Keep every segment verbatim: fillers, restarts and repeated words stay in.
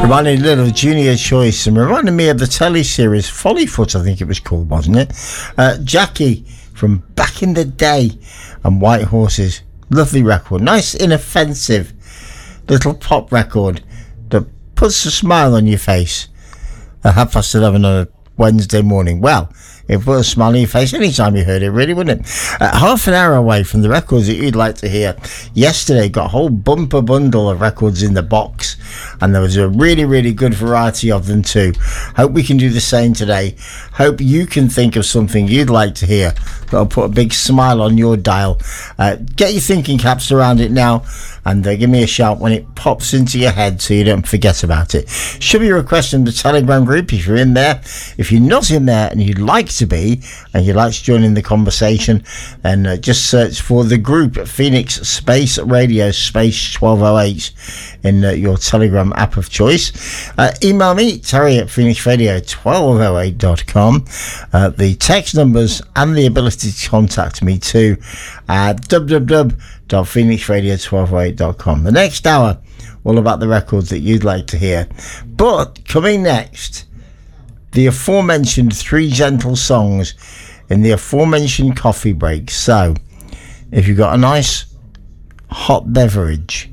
Reminded Little Junior Choice and reminded me of the telly series Follyfoot, I think it was called, wasn't it? Uh, Jackie from back in the day and White Horses. Lovely record. Nice, inoffensive little pop record that puts a smile on your face at half past eleven on a Wednesday morning. Well, it put a smile on your face anytime you heard it, really, wouldn't it? Uh, half an hour away from the records that you'd like to hear. Yesterday, got a whole bumper bundle of records in the box, and there was a really, really good variety of them too. Hope we can do the same today. Hope you can think of something you'd like to hear that'll put a big smile on your dial. Uh, get your thinking caps around it now, and uh, give me a shout when it pops into your head so you don't forget about it. Should be requesting the Telegram group if you're in there. If you're not in there and you'd like to be, and you'd like to join in the conversation, then uh, just search for the group at Phoenix Space Radio Space twelve oh eight in uh, your Telegram app of choice. Uh, email me, Terry at phoenix radio twelve oh eight dot com. Uh, the text numbers and the ability to contact me too at w w w dot phoenix radio twelve oh eight dot com. The next hour, all about the records that you'd like to hear. But coming next, the aforementioned three gentle songs in the aforementioned coffee break. So, if you've got a nice hot beverage,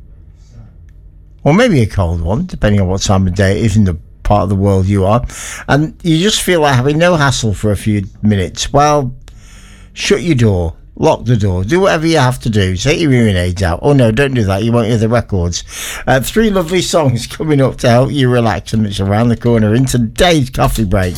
or maybe a cold one, depending on what time of day it is in the part of the world you are, and you just feel like having no hassle for a few minutes, well, shut your door, lock the door, do whatever you have to do, take your hearing aids out. Oh no, don't do that, you won't hear the records. Uh, three lovely songs coming up to help you relax, and it's around the corner in today's coffee break.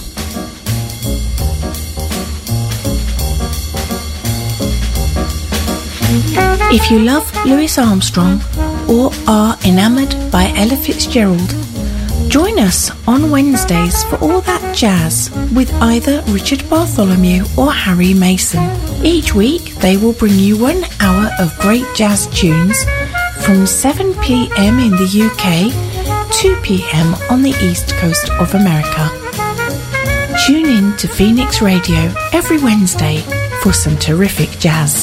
If you love Louis Armstrong or are enamoured by Ella Fitzgerald, join us on Wednesdays for all that jazz with either Richard Bartholomew or Harry Mason. Each week they will bring you one hour of great jazz tunes from seven p.m. in the U K, two p.m. on the east coast of America. Tune in to Phoenix Radio every Wednesday for some terrific jazz.